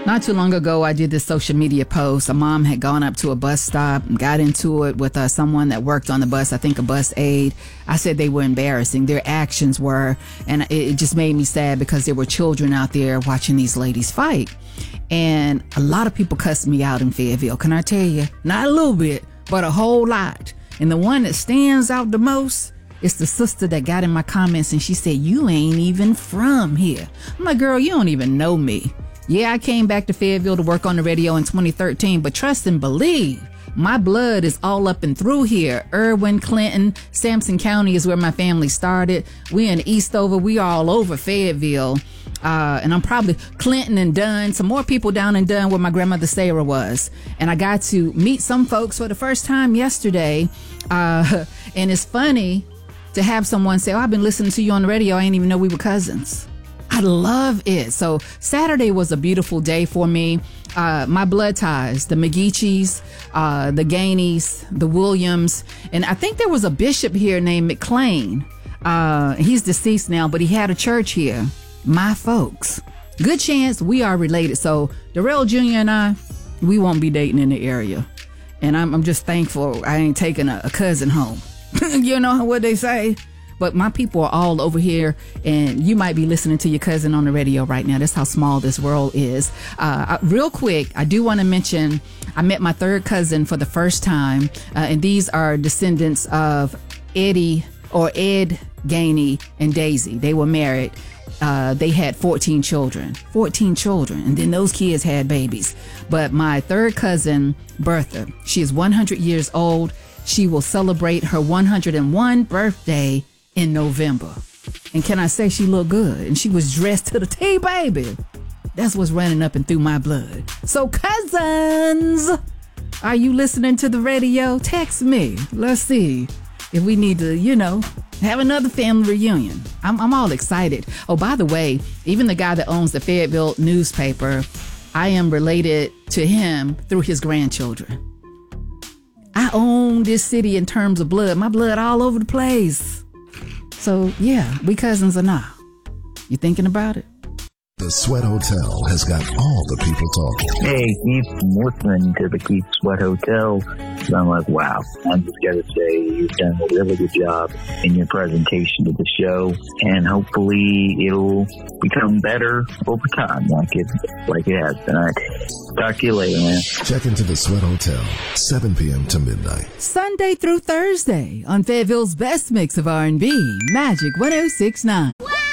Not too long ago, I did this social media post. A mom had gone up to a bus stop and got into it with someone that worked on the bus, I think a bus aide. I said they were embarrassing. Their actions were, and it just made me sad because there were children out there watching these ladies fight. And a lot of people cussed me out in Fayetteville. Can I tell you? Not a little bit, but a whole lot. And the one that stands out the most is the sister that got in my comments and she said, "You ain't even from here." I'm like, girl, you don't even know me. Yeah, I came back to Fayetteville to work on the radio in 2013, but trust and believe, my blood is all up and through here. Irwin, Clinton, Sampson County is where my family started. We in Eastover. We all over Fayetteville. And I'm probably Clinton and Dunn, some more people down in Dunn where my grandmother Sarah was. And I got to meet some folks for the first time yesterday. And it's funny to have someone say, "Oh, I've been listening to you on the radio. I didn't even know we were cousins." I love it. So Saturday was a beautiful day for me. My blood ties, the McGeechees, the Gainies, the Williams, and I think there was a bishop here named McLean. He's deceased now, but he had a church here. My folks. Good chance we are related. So Darrell Jr. and I, we won't be dating in the area. And I'm just thankful I ain't taking a cousin home. You know what they say? But my people are all over here, and you might be listening to your cousin on the radio right now. That's how small this world is. Real quick, I do want to mention I met my third cousin for the first time, and these are descendants of Ed Gainey and Daisy. They were married. They had 14 children, and then those kids had babies. But my third cousin, Bertha, she is 100 years old. She will celebrate her 101 birthday in November. And can I say she looked good? And she was dressed to the T, baby. That's what's running up and through my blood. So cousins, are you listening to the radio? Text me. Let's see if we need to, have another family reunion. I'm all excited. Oh, by the way, even the guy that owns the Fayetteville newspaper, I am related to him through his grandchildren. I own this city in terms of blood. My blood all over the place. So, yeah, we cousins or not. You thinking about it? The Sweat Hotel has got all the people talking. Hey, Keith, I'm listening to the Keith Sweat Hotel. So I'm like, wow, I'm just got to say you've done a really good job in your presentation of the show, and hopefully it'll become better over time like it has been. All right. Talk to you later, man. Check into the Sweat Hotel, 7 p.m. to midnight. Sunday through Thursday on Fayetteville's best mix of R&B, Magic 106.9.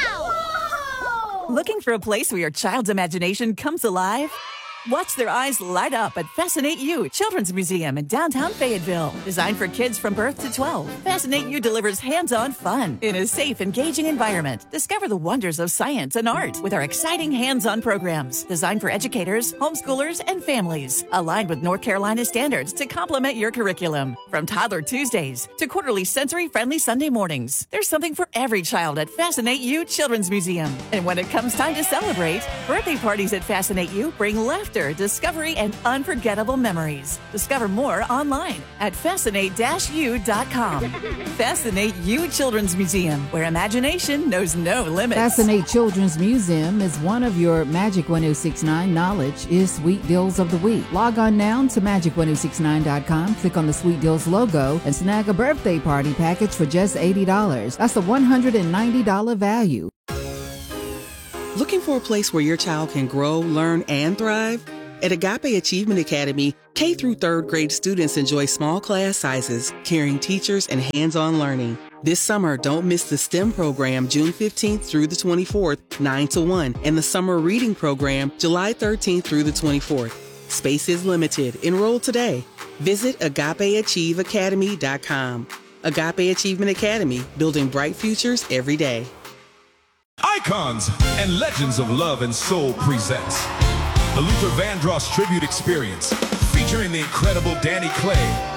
Looking for a place where your child's imagination comes alive? Watch their eyes light up at Fascinate You Children's Museum in downtown Fayetteville. Designed for kids from birth to 12, Fascinate You delivers hands-on fun in a safe, engaging environment. Discover the wonders of science and art with our exciting hands-on programs designed for educators, homeschoolers, and families. Aligned with North Carolina standards to complement your curriculum. From Toddler Tuesdays to quarterly sensory-friendly Sunday mornings, there's something for every child at Fascinate You Children's Museum. And when it comes time to celebrate, birthday parties at Fascinate You bring laughter, discovery, and unforgettable memories. Discover more online at fascinate-u.com. Fascinate You Children's Museum, where imagination knows no limits. Fascinate Children's Museum is one of your Magic 106.9 knowledge is Sweet Deals of the Week. Log on now to magic1069.com, click on the Sweet Deals logo, and snag a birthday party package for just $80. That's a $190 value. Looking for a place where your child can grow, learn, and thrive? At Agape Achievement Academy, K through 3rd grade students enjoy small class sizes, caring teachers, and hands-on learning. This summer, don't miss the STEM program June 15th through the 24th, 9 to 1, and the summer reading program July 13th through the 24th. Space is limited. Enroll today. Visit AgapeAchieveAcademy.com. Agape Achievement Academy, building bright futures every day. Icons and Legends of Love and Soul presents the Luther Vandross Tribute Experience, featuring the incredible Danny Clay,